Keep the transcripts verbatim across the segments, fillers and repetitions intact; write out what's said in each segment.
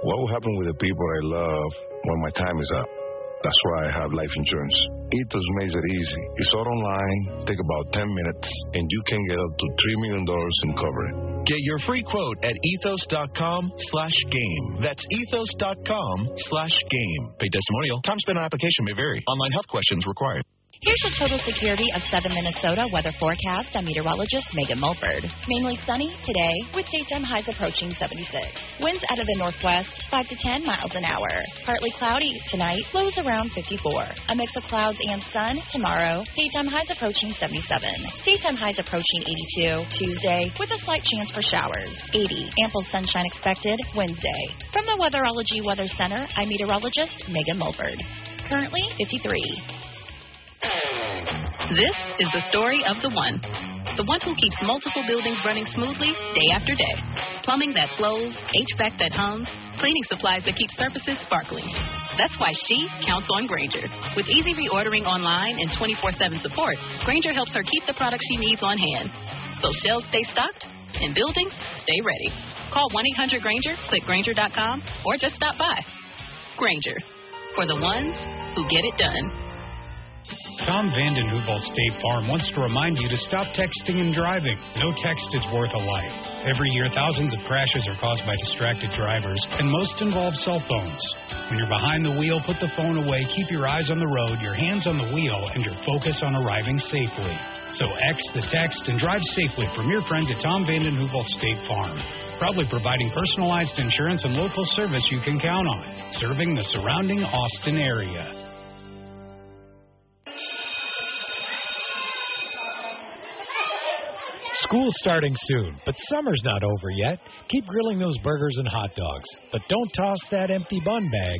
What will happen with the people I love when my time is up? That's why I have life insurance. Ethos makes it easy. It's all online, take about ten minutes, and you can get up to three million dollars in coverage. Get your free quote at ethos.com slash game. That's ethos.com slash game. Paid testimonial. Time spent on application may vary. Online health questions required. Here's your Total Security of Southern Minnesota weather forecast. I'm meteorologist Megan Mulford. Mainly sunny today with daytime highs approaching seventy-six. Winds out of the northwest, five to ten miles an hour. Partly cloudy tonight, lows around fifty-four. A mix of clouds and sun tomorrow. Daytime highs approaching seventy-seven. Daytime highs approaching eighty-two. Tuesday with a slight chance for showers. eighty. Ample sunshine expected Wednesday. From the Weatherology Weather Center, I'm meteorologist Megan Mulford. Currently fifty-three. This is the story of the one. The one who keeps multiple buildings running smoothly day after day. Plumbing that flows, H V A C that hums, cleaning supplies that keep surfaces sparkling. That's why she counts on Grainger. With easy reordering online and twenty-four seven support, Grainger helps her keep the products she needs on hand. So shelves stay stocked and buildings stay ready. Call one eight hundred Grainger, click Grainger dot com, or just stop by. Grainger, for the ones who get it done. Tom Vanden Heuvel State Farm wants to remind you to stop texting and driving. No text is worth a life. Every year, thousands of crashes are caused by distracted drivers, and most involve cell phones. When you're behind the wheel, put the phone away, keep your eyes on the road, your hands on the wheel, and your focus on arriving safely. So X the text and drive safely from your friends at Tom Vanden Heuvel State Farm. Proudly providing personalized insurance and local service you can count on, serving the surrounding Austin area. School's starting soon, but summer's not over yet. Keep grilling those burgers and hot dogs, but don't toss that empty bun bag.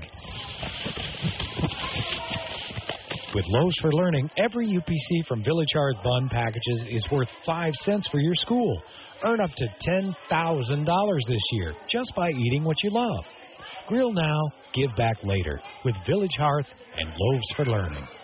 With Loaves for Learning, every U P C from Village Hearth Bun packages is worth five cents for your school. Earn up to ten thousand dollars this year just by eating what you love. Grill now, give back later with Village Hearth and Loaves for Learning.